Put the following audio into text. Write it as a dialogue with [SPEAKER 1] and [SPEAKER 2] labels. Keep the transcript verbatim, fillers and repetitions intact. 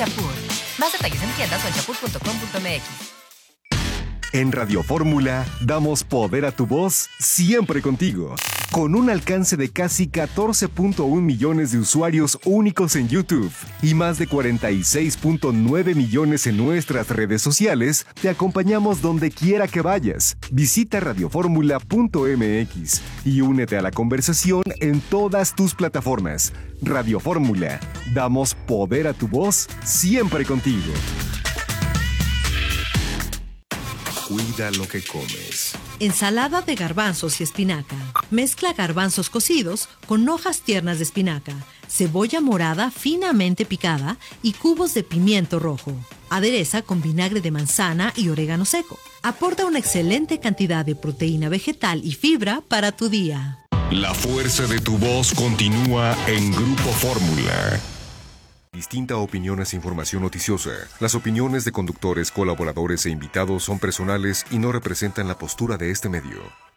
[SPEAKER 1] Chapur. Más detalles en tiendas o en chapur punto com punto m x.
[SPEAKER 2] En Radio Fórmula damos poder a tu voz siempre contigo. Con un alcance de casi catorce punto uno millones de usuarios únicos en YouTube y más de cuarenta y seis punto nueve millones en nuestras redes sociales, te acompañamos donde quiera que vayas. Visita radio fórmula punto m x y únete a la conversación en todas tus plataformas. Radio Fórmula, damos poder a tu voz siempre contigo. Cuida lo que comes.
[SPEAKER 3] Ensalada de garbanzos y espinaca. Mezcla garbanzos cocidos con hojas tiernas de espinaca, cebolla morada finamente picada y cubos de pimiento rojo. Adereza con vinagre de manzana y orégano seco. Aporta una excelente cantidad de proteína vegetal y fibra para tu día.
[SPEAKER 2] La fuerza de tu voz continúa en Grupo Fórmula. Distinta opinión es información noticiosa. Las opiniones de conductores, colaboradores e invitados son personales y no representan la postura de este medio.